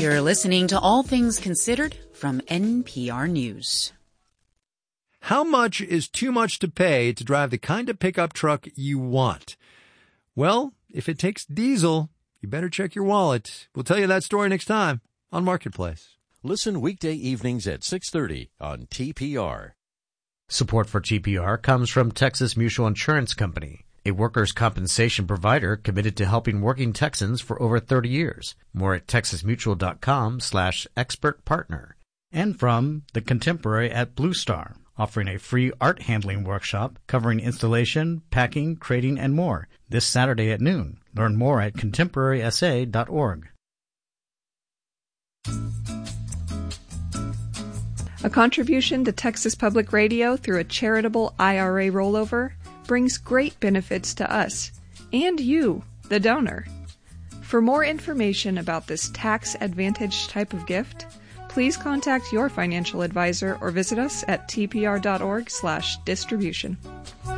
You're listening to All Things Considered from NPR News. How much is too much to pay to drive the kind of pickup truck you want? Well, if it takes diesel, you better check your wallet. We'll tell you that story next time on Marketplace. Listen weekday evenings at 6:30 on TPR. Support for TPR comes from Texas Mutual Insurance Company, a workers' compensation provider committed to helping working Texans for over 30 years. More at texasmutual.com/expert partner. And from The Contemporary at Blue Star, offering a free art handling workshop covering installation, packing, crating, and more this Saturday at noon. Learn more at contemporarysa.org. A contribution to Texas Public Radio through a charitable IRA rollover brings great benefits to us and you, the donor. For more information about this tax-advantaged type of gift, please contact your financial advisor or visit us at tpr.org/distribution.